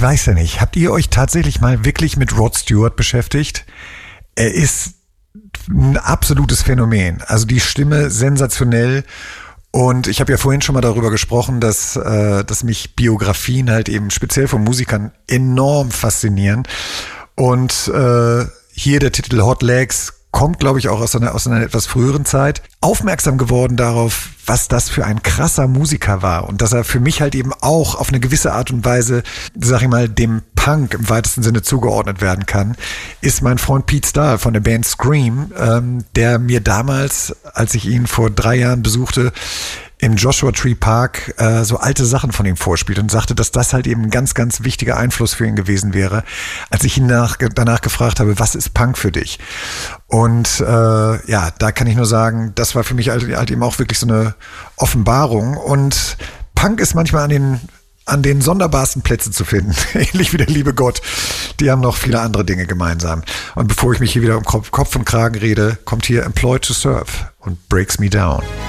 weiß ja nicht. Habt ihr euch tatsächlich mal wirklich mit Rod Stewart beschäftigt? Er ist ein absolutes Phänomen. Also die Stimme sensationell. Und ich habe ja vorhin schon mal darüber gesprochen, dass mich Biografien halt eben speziell von Musikern enorm faszinieren. Und hier der Titel Hot Legs kommt, glaube ich, auch aus einer etwas früheren Zeit. Aufmerksam geworden darauf, was das für ein krasser Musiker war und dass er für mich halt eben auch auf eine gewisse Art und Weise, sag ich mal, dem Punk im weitesten Sinne zugeordnet werden kann, ist mein Freund Pete Stahl von der Band Scream, der mir damals, als ich ihn vor 3 Jahren besuchte, im Joshua Tree Park so alte Sachen von ihm vorspielt und sagte, dass das halt eben ein ganz, ganz wichtiger Einfluss für ihn gewesen wäre, als ich ihn danach gefragt habe, was ist Punk für dich? Und ja, da kann ich nur sagen, das war für mich halt eben auch wirklich so eine Offenbarung. Und Punk ist manchmal an den sonderbarsten Plätzen zu finden, ähnlich wie der liebe Gott. Die haben noch viele andere Dinge gemeinsam. Und bevor ich mich hier wieder um Kopf und Kragen rede, kommt hier Employed to Serve und Breaks Me Down.